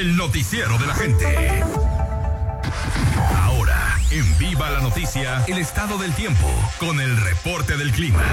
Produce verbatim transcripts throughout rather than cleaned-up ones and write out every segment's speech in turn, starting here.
el noticiero de la gente. Ahora, en Viva la Noticia, el estado del tiempo, con el reporte del clima.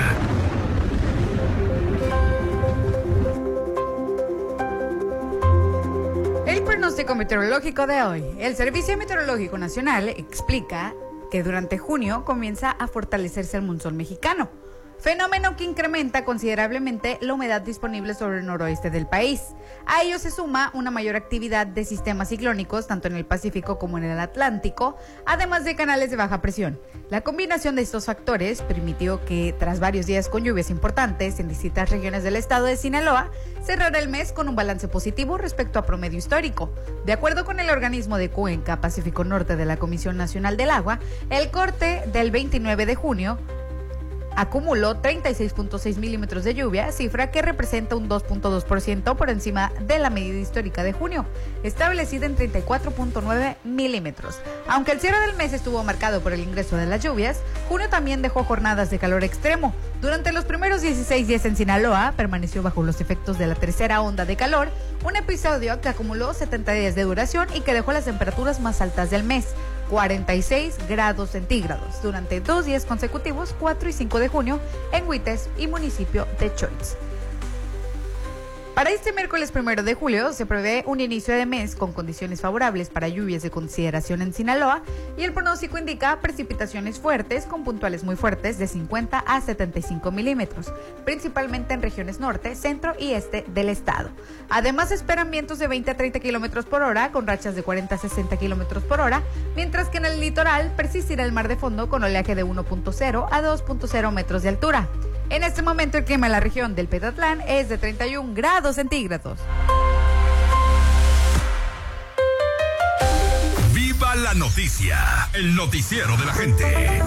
El pronóstico meteorológico de hoy. El Servicio Meteorológico Nacional explica que durante junio comienza a fortalecerse el monzón mexicano, fenómeno que incrementa considerablemente la humedad disponible sobre el noroeste del país. A ello se suma una mayor actividad de sistemas ciclónicos, tanto en el Pacífico como en el Atlántico, además de canales de baja presión. La combinación de estos factores permitió que, tras varios días con lluvias importantes en distintas regiones del estado de Sinaloa, cerrara el mes con un balance positivo respecto a promedio histórico. De acuerdo con el organismo de Cuenca Pacífico Norte de la Comisión Nacional del Agua, el corte del veintinueve de junio acumuló treinta y seis punto seis milímetros de lluvia, cifra que representa un dos punto dos por ciento por encima de la medida histórica de junio, establecida en treinta y cuatro punto nueve milímetros. Aunque el cierre del mes estuvo marcado por el ingreso de las lluvias, junio también dejó jornadas de calor extremo. Durante los primeros dieciséis días en Sinaloa, permaneció bajo los efectos de la tercera onda de calor, un episodio que acumuló setenta días de duración y que dejó las temperaturas más altas del mes, cuarenta y seis grados centígrados, durante dos días consecutivos, cuatro y cinco de junio, en Huites y municipio de Choix. Para este miércoles primero de julio se prevé un inicio de mes con condiciones favorables para lluvias de consideración en Sinaloa, y el pronóstico indica precipitaciones fuertes con puntuales muy fuertes de cincuenta a setenta y cinco milímetros, principalmente en regiones norte, centro y este del estado. Además, se esperan vientos de veinte a treinta kilómetros por hora con rachas de cuarenta a sesenta kilómetros por hora, mientras que en el litoral persistirá el mar de fondo con oleaje de uno punto cero a dos punto cero metros de altura. En este momento el clima en la región del Petatlán es de treinta y un grados centígrados. Viva la Noticia, el noticiero de la gente.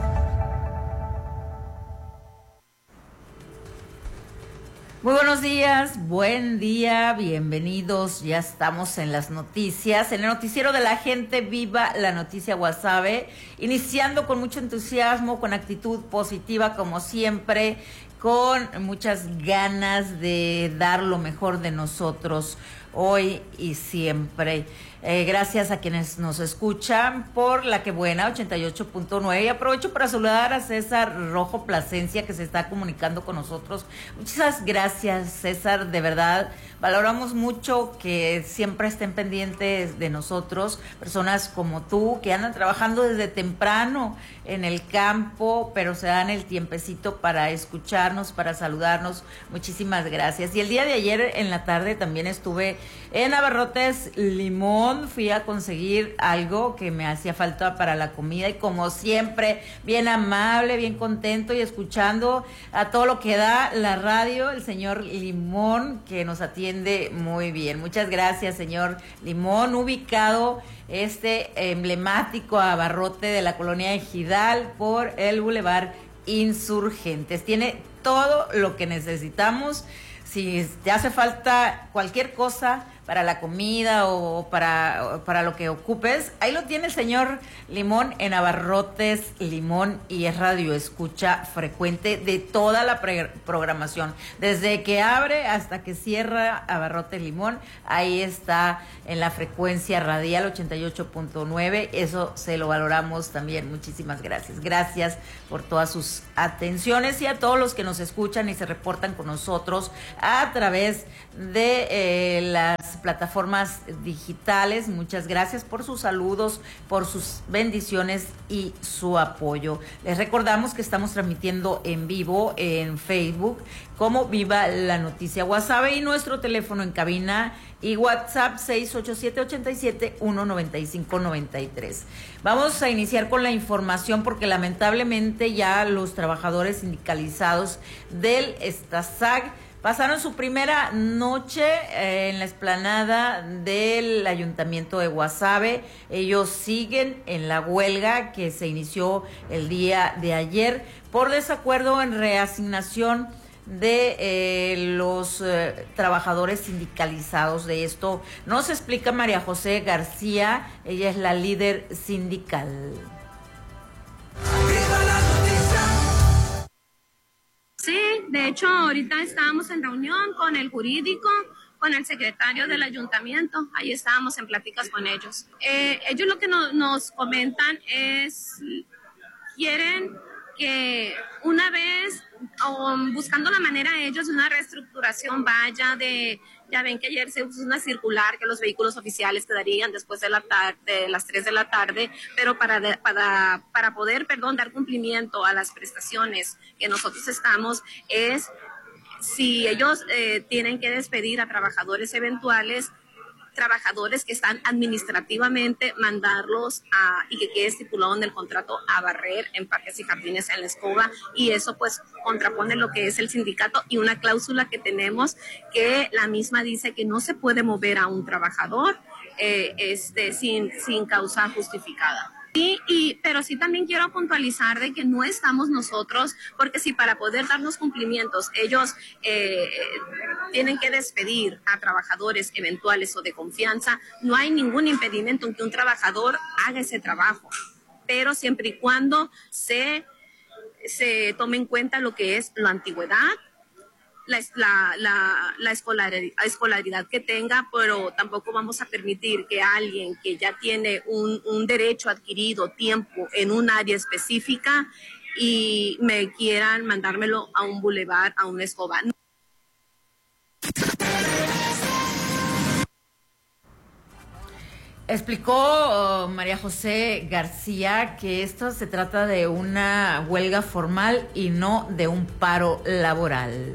Muy buenos días, buen día, bienvenidos, ya estamos en las noticias, en el noticiero de la gente. Viva la Noticia Guasave, iniciando con mucho entusiasmo, con actitud positiva como siempre, con muchas ganas de dar lo mejor de nosotros hoy y siempre. Eh, gracias a quienes nos escuchan por La Que Buena ochenta y ocho punto nueve, y aprovecho para saludar a César Rojo Plasencia, que se está comunicando con nosotros. Muchas gracias, César, de verdad valoramos mucho que siempre estén pendientes de nosotros, personas como tú que andan trabajando desde temprano en el campo, pero se dan el tiempecito para escucharnos, para saludarnos. Muchísimas gracias. Y el día de ayer en la tarde también estuve en Abarrotes Limón, fui a conseguir algo que me hacía falta para la comida, y como siempre, bien amable, bien contento y escuchando a todo lo que da la radio, el señor Limón, que nos atiende muy bien. Muchas gracias, señor Limón, ubicado este emblemático abarrote de la colonia Ejidal por el Boulevard Insurgentes. Tiene todo lo que necesitamos. Si te hace falta cualquier cosa para la comida o para, o para lo que ocupes, ahí lo tiene el señor Limón en Abarrotes Limón, y es radio escucha frecuente de toda la pre- programación. Desde que abre hasta que cierra Abarrotes Limón, ahí está en la frecuencia radial ochenta y ocho punto nueve. Eso se lo valoramos también. Muchísimas gracias. Gracias por todas sus atenciones, y a todos los que nos escuchan y se reportan con nosotros a través de eh, las plataformas digitales. Muchas gracias por sus saludos, por sus bendiciones y su apoyo. Les recordamos que estamos transmitiendo en vivo en Facebook como Viva la Noticia Guasave, y nuestro teléfono en cabina y WhatsApp seis ocho siete, ocho siete, uno nueve cinco nueve tres. Vamos a iniciar con la información porque lamentablemente ya los trabajadores sindicalizados del Estasag pasaron su primera noche eh, en la explanada del Ayuntamiento de Guasave. Ellos siguen en la huelga que se inició el día de ayer por desacuerdo en reasignación de eh, los eh, trabajadores sindicalizados. De esto nos explica María José García, ella es la líder sindical. Sí, de hecho ahorita estábamos en reunión con el jurídico, con el secretario del ayuntamiento, ahí estábamos en pláticas con ellos. Eh, ellos lo que no, nos comentan es, quieren que una vez, o buscando la manera ellos de una reestructuración vaya de, ya ven que ayer se usó una circular que los vehículos oficiales quedarían después de, la tar- de las tres de la tarde, pero para, de, para, para poder, perdón, dar cumplimiento a las prestaciones que nosotros estamos, es si ellos eh, tienen que despedir a trabajadores eventuales, trabajadores que están administrativamente, mandarlos a, y que quede estipulado en el contrato a barrer en parques y jardines en la escoba, y eso pues contrapone lo que es el sindicato y una cláusula que tenemos que la misma dice que no se puede mover a un trabajador eh, este, sin, sin causa justificada. Sí, y, pero sí también quiero puntualizar de que no estamos nosotros, porque si para poder darnos cumplimientos ellos eh, tienen que despedir a trabajadores eventuales o de confianza, no hay ningún impedimento en que un trabajador haga ese trabajo, pero siempre y cuando se, se tome en cuenta lo que es la antigüedad, La, la, la, la escolaridad, escolaridad que tenga, pero tampoco vamos a permitir que alguien que ya tiene un, un derecho adquirido, tiempo en un área específica y me quieran mandármelo a un bulevar, a una escoba. Explicó uh, María José García que esto se trata de una huelga formal y no de un paro laboral.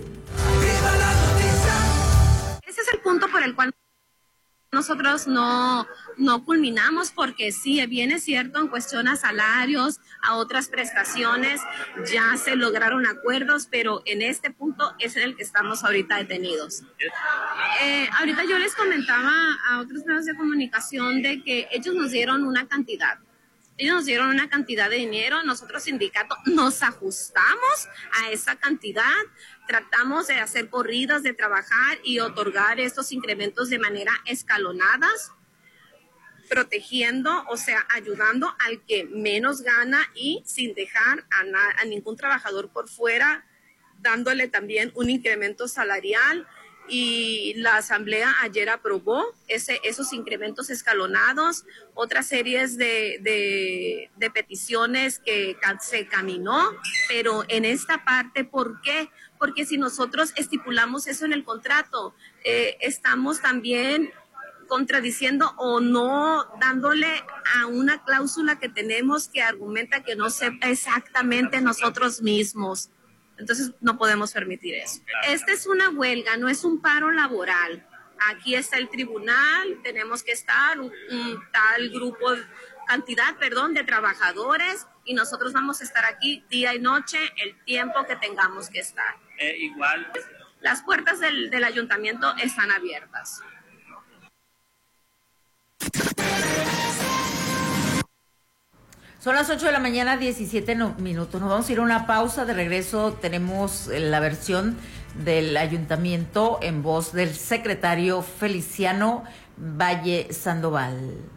Ese es el punto por el cual nosotros no, no culminamos, porque sí, bien es cierto, en cuestión a salarios, a otras prestaciones, ya se lograron acuerdos, pero en este punto es en el que estamos ahorita detenidos. Eh, ahorita yo les comentaba a otros medios de comunicación de que ellos nos dieron una cantidad. Ellos nos dieron una cantidad de dinero, nosotros sindicato nos ajustamos a esa cantidad, tratamos de hacer corridas, de trabajar y otorgar estos incrementos de manera escalonadas, protegiendo, o sea, ayudando al que menos gana y sin dejar a, na- a ningún trabajador por fuera, dándole también un incremento salarial. Y la asamblea ayer aprobó ese, esos incrementos escalonados, otras series de, de, de peticiones que ca- se caminó, pero en esta parte, ¿por qué? Porque si nosotros estipulamos eso en el contrato, eh, estamos también contradiciendo o no dándole a una cláusula que tenemos que argumenta que no sepa exactamente nosotros mismos. Entonces no podemos permitir eso. Esta es una huelga, no es un paro laboral. Aquí está el tribunal, tenemos que estar un, un tal grupo, cantidad, perdón, de trabajadores y nosotros vamos a estar aquí día y noche el tiempo que tengamos que estar. Eh, igual. Las puertas del, del ayuntamiento están abiertas. Son las ocho de la mañana, diecisiete no, minutos. Nos vamos a ir a una pausa. De regreso tenemos la versión del ayuntamiento en voz del secretario Feliciano Valle Sandoval.